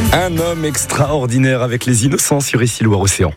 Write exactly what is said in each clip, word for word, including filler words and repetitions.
Un homme extraordinaire avec les innocents sur Ici Loire-Océan.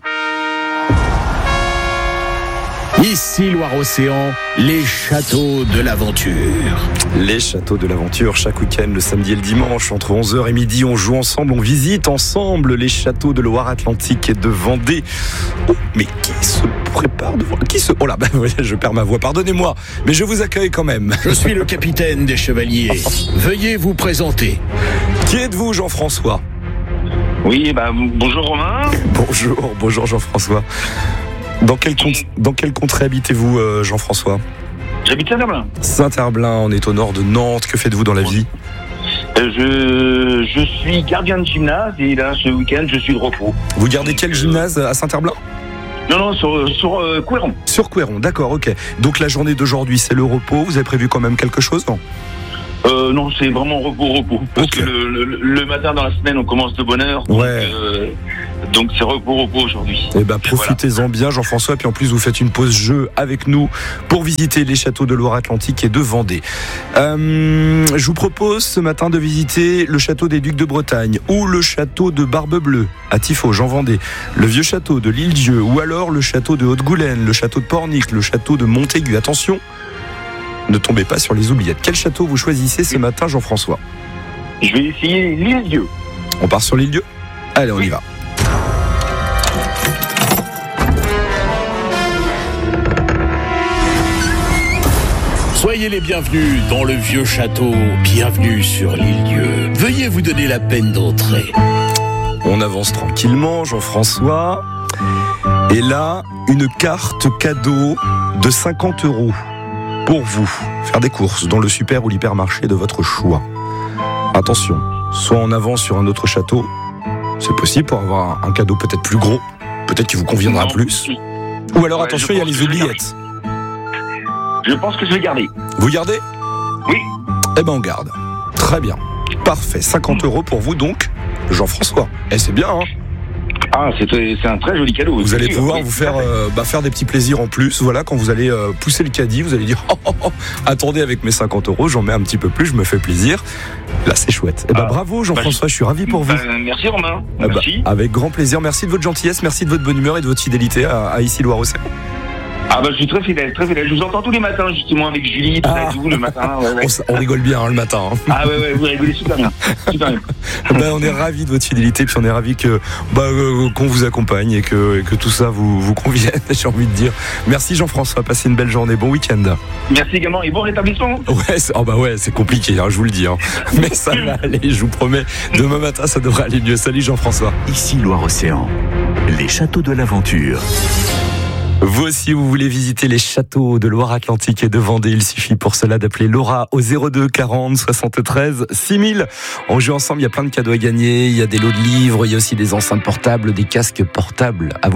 Ici Loire-Océan, les châteaux de l'aventure. Les châteaux de l'aventure, chaque week-end, le samedi et le dimanche, entre onze heures et midi, on joue ensemble, on visite ensemble les châteaux de Loire-Atlantique et de Vendée. Oh, mais qui se prépare devant... Qui se... Oh là, bah, je perds ma voix, pardonnez-moi, mais je vous accueille quand même. Je suis le capitaine des chevaliers. Veuillez vous présenter. Qui êtes-vous, Jean-François ? Oui, bah, bonjour Romain. Bonjour, bonjour Jean-François. Dans quel, con... Dans quel contrée habitez-vous, euh, Jean-François ? J'habite Saint-Herblain. Saint-Herblain, on est au nord de Nantes. Que faites-vous dans la vie ? euh, je, je suis gardien de gymnase et là, ce week-end, je suis de repos. Vous gardez Donc, quel euh... gymnase à Saint-Herblain ? Non, non, sur, sur euh, Couéron. Sur Couéron, d'accord, ok. Donc la journée d'aujourd'hui, c'est le repos. Vous avez prévu quand même quelque chose, non ? Euh, non, c'est vraiment repos, repos. Parce okay. que le, le, le matin dans la semaine, on commence de bonne heure. Donc, ouais. euh, donc c'est repos, repos aujourd'hui. Eh ben, profitez-en voilà. bien, Jean-François. Et puis en plus, vous faites une pause jeu avec nous pour visiter les châteaux de Loire-Atlantique et de Vendée. Euh, je vous propose ce matin de visiter le château des Ducs de Bretagne ou le château de Barbe-Bleue à Tiffaut, Jean Vendée, le vieux château de l'Île-Dieu ou alors le château de Haute-Goulaine, le château de Pornic, le château de Montaigu. Attention, ne tombez pas sur les oubliettes. Quel château vous choisissez ce matin, Jean-François ? Je vais essayer l'Île-Dieu. On part sur l'Île-Dieu ? Allez, on oui. y va. Soyez les bienvenus dans le vieux château. Bienvenue sur l'Île-Dieu. Veuillez vous donner la peine d'entrer. On avance tranquillement, Jean-François. Et là, une carte cadeau de cinquante euros. Pour vous, faire des courses dans le super ou l'hypermarché de votre choix. Attention, soit en avance sur un autre château, c'est possible pour avoir un cadeau peut-être plus gros, peut-être qui vous conviendra non. plus. Ou alors ouais, attention, il y a les oubliettes. Je pense que je vais garder. Vous gardez ? Oui. Eh ben on garde. Très bien. Parfait. cinquante euros pour vous donc, Jean-François. Eh c'est bien, hein ? Ah, c'est, c'est un très joli cadeau. Vous allez sûr, pouvoir oui, vous faire, euh, bah, faire des petits plaisirs en plus. Voilà, quand vous allez euh, pousser le caddie, vous allez dire oh, oh, oh, attendez, avec mes cinquante euros, j'en mets un petit peu plus, je me fais plaisir. Là, c'est chouette. Eh ben, ah, bravo, Jean-François, bah, je suis ravi pour vous. Bah, merci, Romain. Eh bah, merci. Avec grand plaisir. Merci de votre gentillesse, merci de votre bonne humeur et de votre fidélité à, à Ici Loire-Océan. Ah bah je suis très fidèle, très fidèle. Je vous entends tous les matins justement avec Julie, tout ah. ça, tout le matin. Ouais, ouais. On, on rigole bien hein, le matin. Hein. Ah ouais, ouais, vous rigolez super bien. Super bien. Ben, on est ravis de votre fidélité, puis on est ravis que, bah, euh, qu'on vous accompagne et que, et que tout ça vous, vous convienne, j'ai envie de dire. Merci Jean-François, passez une belle journée, bon week-end. Merci également et bon rétablissement. Ouais, c'est, oh bah ouais, c'est compliqué, hein, je vous le dis. Hein. Mais ça va aller, je vous promets. Demain matin, ça devrait aller mieux. Salut Jean-François. Ici Loire-Océan, les châteaux de l'aventure. Vous aussi, vous voulez visiter les châteaux de Loire-Atlantique et de Vendée, il suffit pour cela d'appeler Laura au zéro deux quarante soixante-treize six mille. On joue ensemble, il y a plein de cadeaux à gagner, il y a des lots de livres, il y a aussi des enceintes portables, des casques portables à vous.